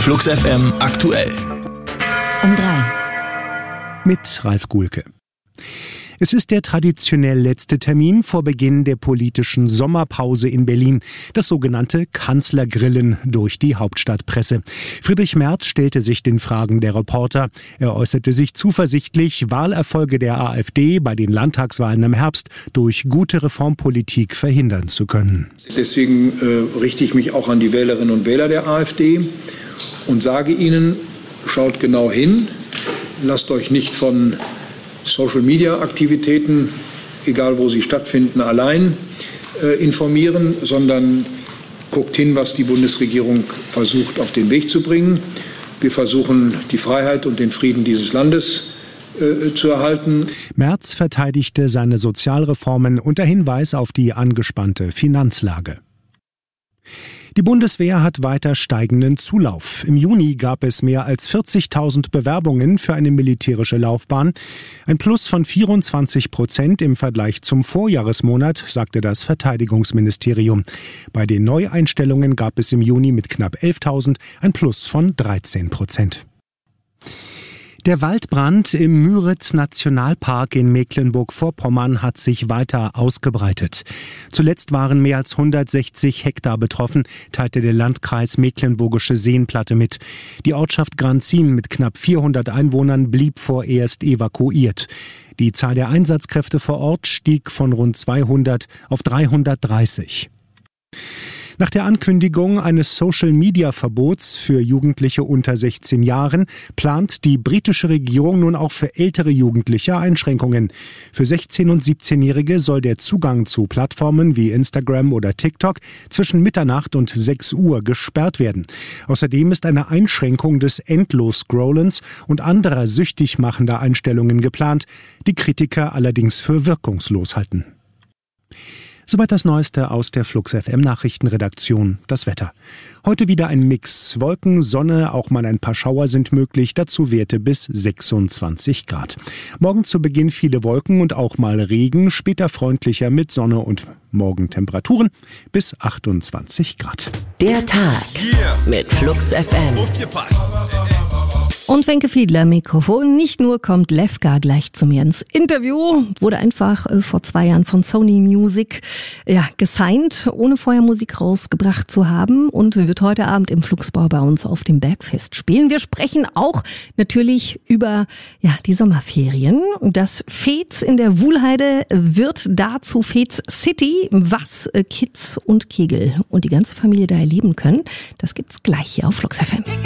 Flux FM aktuell. Um 3. Mit Ralf Guhlke. Es ist der traditionell letzte Termin vor Beginn der politischen Sommerpause in Berlin, das sogenannte Kanzlergrillen durch die Hauptstadtpresse. Friedrich Merz stellte sich den Fragen der Reporter. Er äußerte sich zuversichtlich, Wahlerfolge der AfD bei den Landtagswahlen im Herbst durch gute Reformpolitik verhindern zu können. Deswegen richte ich mich auch an die Wählerinnen und Wähler der AfD und sage ihnen, schaut genau hin, lasst euch nicht von Social-Media-Aktivitäten, egal wo sie stattfinden, allein informieren, sondern guckt hin, was die Bundesregierung versucht auf den Weg zu bringen. Wir versuchen, die Freiheit und den Frieden dieses Landes zu erhalten. Merz verteidigte seine Sozialreformen unter Hinweis auf die angespannte Finanzlage. Die Bundeswehr hat weiter steigenden Zulauf. Im Juni gab es mehr als 40.000 Bewerbungen für eine militärische Laufbahn. Ein Plus von 24% im Vergleich zum Vorjahresmonat, sagte das Verteidigungsministerium. Bei den Neueinstellungen gab es im Juni mit knapp 11.000 ein Plus von 13%. Der Waldbrand im Müritz-Nationalpark in Mecklenburg-Vorpommern hat sich weiter ausgebreitet. Zuletzt waren mehr als 160 Hektar betroffen, teilte der Landkreis Mecklenburgische Seenplatte mit. Die Ortschaft Granzin mit knapp 400 Einwohnern blieb vorerst evakuiert. Die Zahl der Einsatzkräfte vor Ort stieg von rund 200 auf 330. Nach der Ankündigung eines Social-Media-Verbots für Jugendliche unter 16 Jahren plant die britische Regierung nun auch für ältere Jugendliche Einschränkungen. Für 16- und 17-Jährige soll der Zugang zu Plattformen wie Instagram oder TikTok zwischen Mitternacht und 6 Uhr gesperrt werden. Außerdem ist eine Einschränkung des Endlos-Scrollens und anderer süchtig machender Einstellungen geplant, die Kritiker allerdings für wirkungslos halten. Soweit das Neueste aus der Flux FM Nachrichtenredaktion. Das Wetter. Heute wieder ein Mix. Wolken, Sonne, auch mal ein paar Schauer sind möglich. Dazu Werte bis 26 Grad. Morgen zu Beginn viele Wolken und auch mal Regen. Später freundlicher mit Sonne und Morgentemperaturen bis 28 Grad. Der Tag mit Flux FM. Und Wenke Fiedler am Mikrofon. Nicht nur kommt Lefka gleich zu mir ins Interview, wurde einfach vor 2 Jahren von Sony Music gesigned, ohne vorher Musik rausgebracht zu haben und wird heute Abend im Fluxbau bei uns auf dem Bergfest spielen. Wir sprechen auch natürlich über die Sommerferien. Das Fez in der Wuhlheide wird dazu Fez City, was Kids und Kegel und die ganze Familie da erleben können. Das gibt's gleich hier auf Flux FM.